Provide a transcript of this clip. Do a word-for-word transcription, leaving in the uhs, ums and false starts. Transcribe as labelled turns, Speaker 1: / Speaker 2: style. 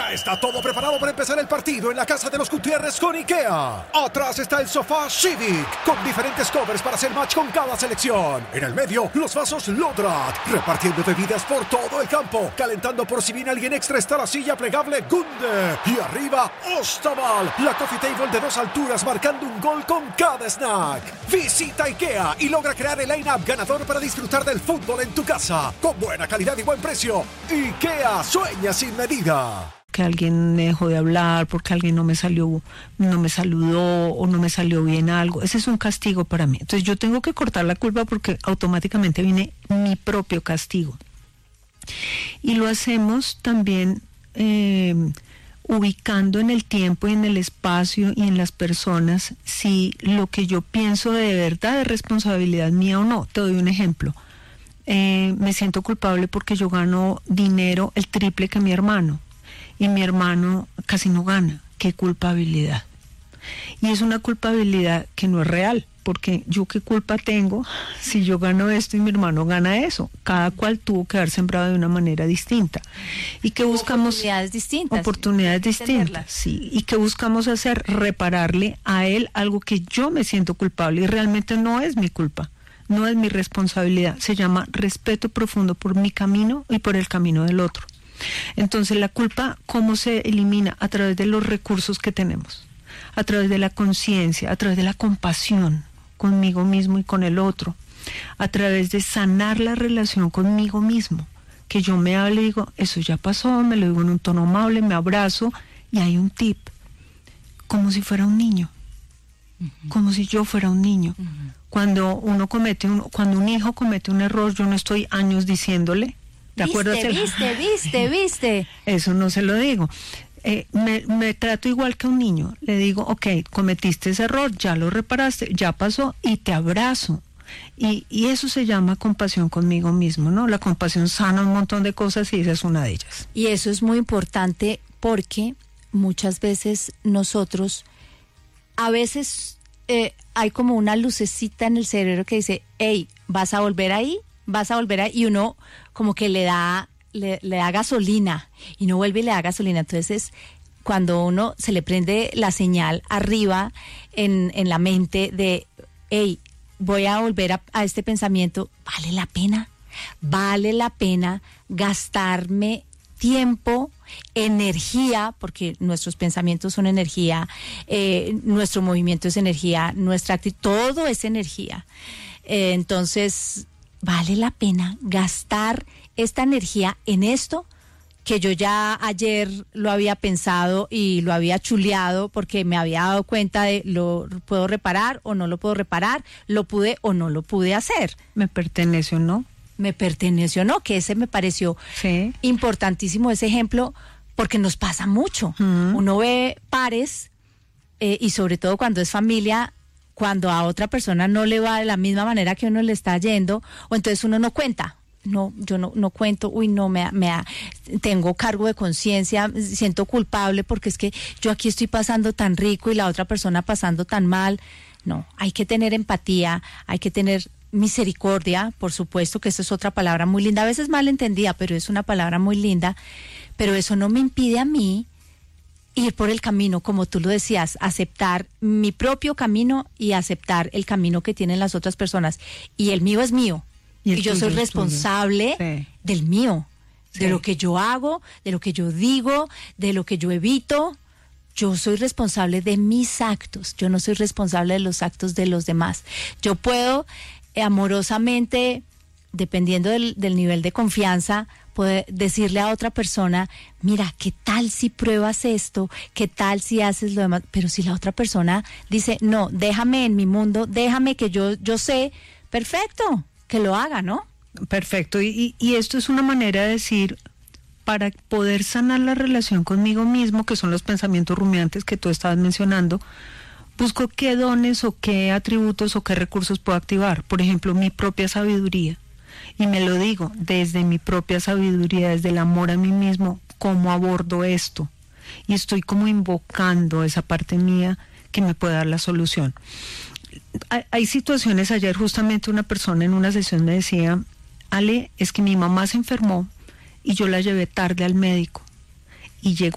Speaker 1: Ya está todo preparado para empezar el partido en la casa de los Gutiérrez con IKEA. Atrás está el sofá Civic, con diferentes covers para hacer match con cada selección. En el medio, los vasos Lodrat, repartiendo bebidas por todo el campo. Calentando por si viene alguien extra está la silla plegable Gunde. Y arriba, Ostaval, la coffee table de dos alturas marcando un gol con cada snack. Visita IKEA y logra crear el line-up ganador para disfrutar del fútbol en tu casa. Con buena calidad y buen precio. IKEA, sueña sin medida.
Speaker 2: Que alguien me dejó de hablar, porque alguien no me salió, no me saludó o no me salió bien algo. Ese es un castigo para mí. Entonces yo tengo que cortar la culpa porque automáticamente viene mi propio castigo. Y lo hacemos también eh, ubicando en el tiempo y en el espacio y en las personas si lo que yo pienso de verdad es responsabilidad mía o no. Te doy un ejemplo. Eh, me siento culpable porque yo gano dinero el triple que mi hermano. Y mi hermano casi no gana. ¡Qué culpabilidad! Y es una culpabilidad que no es real, porque yo qué culpa tengo si yo gano esto y mi hermano gana eso. Cada cual tuvo que haber sembrado de una manera distinta. ¿Y qué buscamos?
Speaker 3: Oportunidades distintas.
Speaker 2: Oportunidades distintas, sí. ¿Y qué buscamos hacer? Repararle a él algo que yo me siento culpable y realmente no es mi culpa, no es mi responsabilidad. Se llama respeto profundo por mi camino y por el camino del otro. Entonces la culpa, ¿cómo se elimina? A través de los recursos que tenemos, a través de la conciencia, a través de la compasión conmigo mismo y con el otro, a través de sanar la relación conmigo mismo, que yo me hable y digo, eso ya pasó, me lo digo en un tono amable, me abrazo y hay un tip, como si fuera un niño, uh-huh. como si yo fuera un niño. Uh-huh. Cuando uno comete un, cuando un hijo comete un error, yo no estoy años diciéndole, ¿te acuerdas?
Speaker 3: Viste, viste, viste, viste.
Speaker 2: Eso no se lo digo. Eh, me, me trato igual que un niño. Le digo, ok, cometiste ese error, ya lo reparaste, ya pasó y te abrazo. Y, y eso se llama compasión conmigo mismo, ¿no? La compasión sana un montón de cosas y esa es una de ellas.
Speaker 3: Y eso es muy importante porque muchas veces nosotros, a veces eh, hay como una lucecita en el cerebro que dice, hey, ¿vas a volver ahí? vas a volver a, y uno como que le da, le, le da gasolina, y no vuelve y le da gasolina. Entonces, cuando uno se le prende la señal arriba en, en la mente de, hey, voy a volver a, a este pensamiento, ¿vale la pena? ¿Vale la pena gastarme tiempo, energía, porque nuestros pensamientos son energía, eh, nuestro movimiento es energía, nuestra actitud, todo es energía? Eh, entonces, ¿vale la pena gastar esta energía en esto? Que yo ya ayer lo había pensado y lo había chuleado porque me había dado cuenta de lo puedo reparar o no lo puedo reparar, lo pude o no lo pude hacer.
Speaker 2: ¿Me pertenece o no?
Speaker 3: Me pertenece o no, que ese me pareció sí. importantísimo ese ejemplo, porque nos pasa mucho. Uh-huh. Uno ve pares eh, y sobre todo cuando es familia, cuando a otra persona no le va de la misma manera que uno le está yendo, o entonces uno no cuenta. No, yo no, no cuento, uy, no, me, me tengo cargo de conciencia, siento culpable porque es que yo aquí estoy pasando tan rico y la otra persona pasando tan mal. No, hay que tener empatía, hay que tener misericordia, por supuesto que esa es otra palabra muy linda, a veces mal entendida, pero es una palabra muy linda, pero eso no me impide a mí ir por el camino, como tú lo decías, aceptar mi propio camino y aceptar el camino que tienen las otras personas, y el mío es mío. Y, y yo soy responsable sí. del mío, sí. de lo que yo hago, de lo que yo digo, de lo que yo evito. Yo soy responsable de mis actos, yo no soy responsable de los actos de los demás. Yo puedo eh, amorosamente, dependiendo del, del nivel de confianza, poder decirle a otra persona, mira, ¿qué tal si pruebas esto? ¿Qué tal si haces lo demás? Pero si la otra persona dice, no, déjame en mi mundo, déjame que yo, yo sé, perfecto, que lo haga, ¿no?
Speaker 2: Perfecto, y, y esto es una manera de decir, para poder sanar la relación conmigo mismo, que son los pensamientos rumiantes que tú estabas mencionando, busco qué dones o qué atributos o qué recursos puedo activar. Por ejemplo, mi propia sabiduría. Y me lo digo, desde mi propia sabiduría, desde el amor a mí mismo, cómo abordo esto. Y estoy como invocando esa parte mía que me puede dar la solución. Hay, hay situaciones, ayer justamente una persona en una sesión me decía, Ale, es que mi mamá se enfermó y yo la llevé tarde al médico y llegó